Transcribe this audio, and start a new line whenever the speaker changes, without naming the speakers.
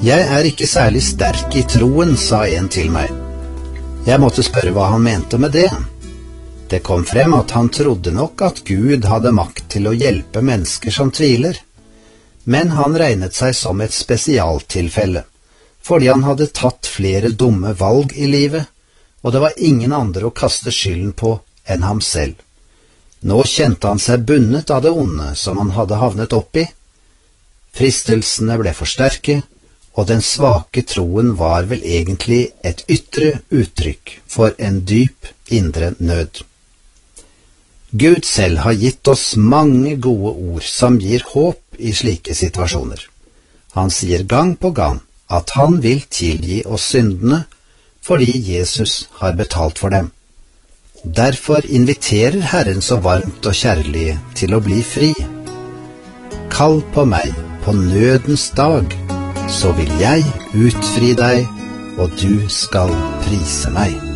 Jeg er ikke særlig sterk i troen, sa en til meg. Jeg måtte spørre hva han mente med det. Det kom frem at han trodde nok at Gud hadde makt til å hjelpe mennesker som tviler, men han regnet seg som et spesialtilfelle, fordi han hadde tatt flere dumme valg i livet, og det var ingen andre å kaste skylden på enn ham selv. Nå kjente han seg bundet av det onde som han hadde havnet opp i. Fristelsene ble for sterke, og den svake troen var vel egentlig et ytre uttrykk for en dyp indre nød. Gud selv har gitt oss mange gode ord som gir håp i slike situasjoner. Han sier gang på gang at han vil tilgi oss syndene fordi Jesus har betalt for dem. Derfor inviterer Herren så varmt og kjærlig til å bli fri. Kall på meg på nødens dag, så vil jeg utfri deg, og du skal prise meg.